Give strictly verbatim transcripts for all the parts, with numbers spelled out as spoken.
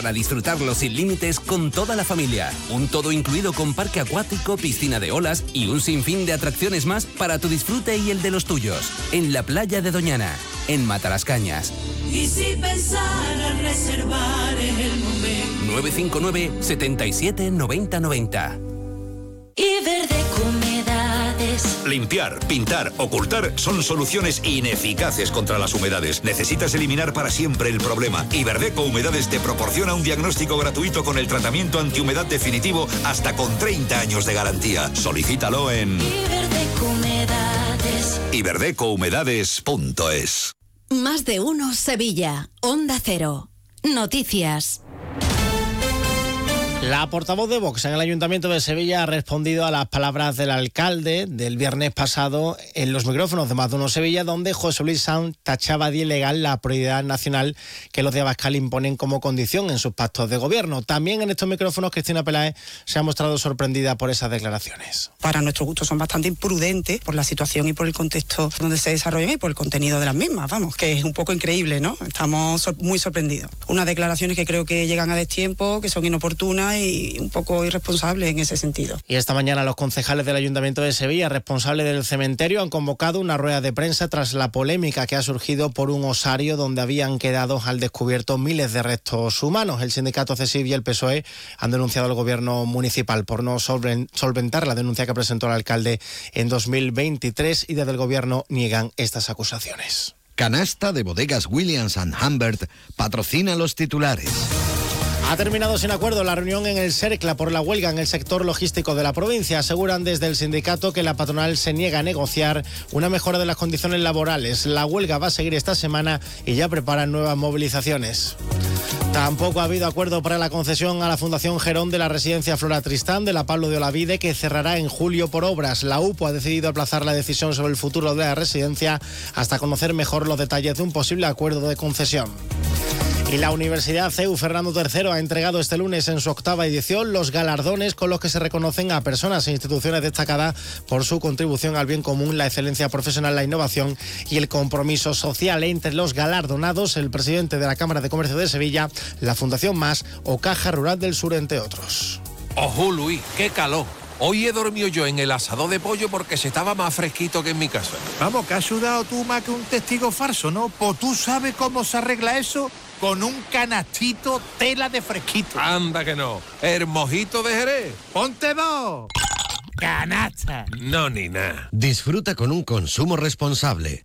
para disfrutarlo sin límites con toda la familia. Un todo incluido con parque acuático, piscina de olas y un sinfín de atracciones más para tu disfrute y el de los tuyos. En la playa de Doñana, en Matalascañas. Y si pensar en reservar en el momento. nueve cinco nueve, setenta y siete, noventa noventa. Iberdeco Humedades. Limpiar, pintar, ocultar son soluciones ineficaces contra las humedades. Necesitas eliminar para siempre el problema. Iberdeco Humedades te proporciona un diagnóstico gratuito con el tratamiento antihumedad definitivo hasta con treinta años de garantía. Solicítalo en Iberdeco Humedades. iberdeco humedades punto es. Más de uno Sevilla. Onda Cero. Noticias. La portavoz de Vox en el Ayuntamiento de Sevilla ha respondido a las palabras del alcalde del viernes pasado en los micrófonos de Más de Uno Sevilla, donde José Luis Sanz tachaba de ilegal la prioridad nacional que los de Abascal imponen como condición en sus pactos de gobierno. También en estos micrófonos Cristina Peláez se ha mostrado sorprendida por esas declaraciones. Para nuestro gusto son bastante imprudentes por la situación y por el contexto donde se desarrollan y por el contenido de las mismas, vamos, que es un poco increíble, ¿no? Estamos muy sorprendidos. Unas declaraciones que creo que llegan a destiempo, que son inoportunas y un poco irresponsable en ese sentido. Y esta mañana los concejales del Ayuntamiento de Sevilla, responsables del cementerio, han convocado una rueda de prensa tras la polémica que ha surgido por un osario donde habían quedado al descubierto miles de restos humanos. El sindicato CESIF y el P S O E han denunciado al gobierno municipal por no solventar la denuncia que presentó el alcalde en dos mil veintitrés y desde el gobierno niegan estas acusaciones. Canasta de Bodegas Williams and Humbert patrocina los titulares. Ha terminado sin acuerdo la reunión en el Cercla por la huelga en el sector logístico de la provincia. Aseguran desde el sindicato que la patronal se niega a negociar una mejora de las condiciones laborales. La huelga va a seguir esta semana y ya preparan nuevas movilizaciones. Tampoco ha habido acuerdo para la concesión a la Fundación Gerón de la residencia Flora Tristán de la Pablo de Olavide, que cerrará en julio por obras. La U P O ha decidido aplazar la decisión sobre el futuro de la residencia hasta conocer mejor los detalles de un posible acuerdo de concesión. Y la Universidad C E U Fernando tercero ha entregado este lunes en su octava edición los galardones con los que se reconocen a personas e instituciones destacadas por su contribución al bien común, la excelencia profesional, la innovación y el compromiso social. Entre los galardonados, el presidente de la Cámara de Comercio de Sevilla, la Fundación Más o Caja Rural del Sur, entre otros. Ojo, Luis, qué calor. Hoy he dormido yo en el asador de pollo porque se estaba más fresquito que en mi casa. Vamos, que has sudado tú más que un testigo falso, ¿no? Pues tú sabes cómo se arregla eso con un canastito tela de fresquito. Anda que no. El mojito de Jerez. ¡Ponte dos! ¡Canasta! No, ni nada. Disfruta con un consumo responsable.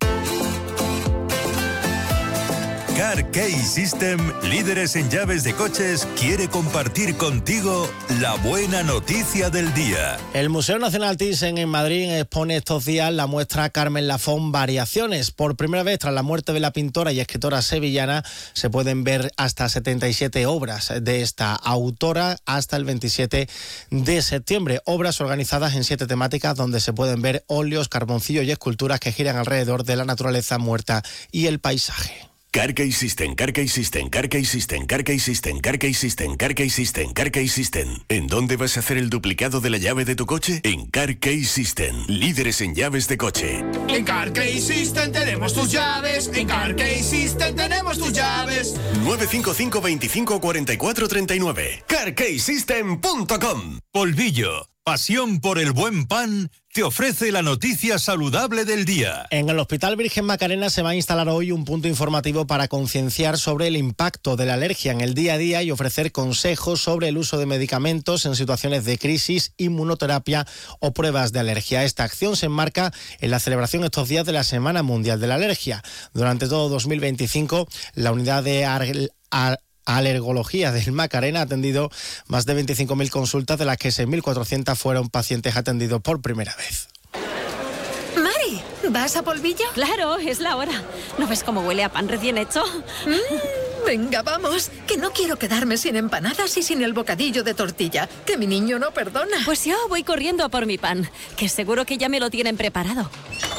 Car Key System, líderes en llaves de coches, quiere compartir contigo la buena noticia del día. El Museo Nacional Thyssen en Madrid expone estos días la muestra Carmen Lafón Variaciones. Por primera vez tras la muerte de la pintora y escritora sevillana se pueden ver hasta setenta y siete obras de esta autora hasta el veintisiete de septiembre. Obras organizadas en siete temáticas donde se pueden ver óleos, carboncillos y esculturas que giran alrededor de la naturaleza muerta y el paisaje. Car Key System, Car Key System, Car Key System, Car Key System, Car Key System, Car Key System, Car Key System. ¿En dónde vas a hacer el duplicado de la llave de tu coche? En Car Key System, líderes en llaves de coche. En Car Key System tenemos tus llaves. En Car Key System tenemos tus llaves. nueve cinco cinco, veinticinco, cuarenta y cuatro, treinta y nueve. car key system punto com. Polvillo, pasión por el buen pan, te ofrece la noticia saludable del día. En el Hospital Virgen Macarena se va a instalar hoy un punto informativo para concienciar sobre el impacto de la alergia en el día a día y ofrecer consejos sobre el uso de medicamentos en situaciones de crisis, inmunoterapia o pruebas de alergia. Esta acción se enmarca en la celebración estos días de la Semana Mundial de la Alergia. Durante todo dos mil veinticinco, la unidad de Ar- Ar- Alergología del Macarena ha atendido más de veinticinco mil consultas, de las que seis mil cuatrocientos fueron pacientes atendidos por primera vez. Mari, ¿vas a Polvillo? Claro, es la hora. ¿No ves cómo huele a pan recién hecho? Mm, venga, vamos, que no quiero quedarme sin empanadas y sin el bocadillo de tortilla, que mi niño no perdona. Pues yo voy corriendo a por mi pan, que seguro que ya me lo tienen preparado.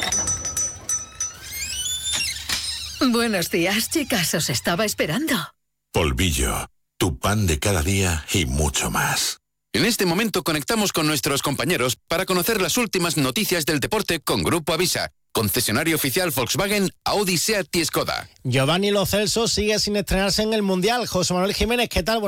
Buenos días, chicas, os estaba esperando. Polvillo, tu pan de cada día y mucho más. En este momento conectamos con nuestros compañeros para conocer las últimas noticias del deporte con Grupo Avisa, concesionario oficial Volkswagen, Audi, Seat y Skoda. Giovanni Lo Celso sigue sin estrenarse en el Mundial. José Manuel Jiménez, ¿qué tal?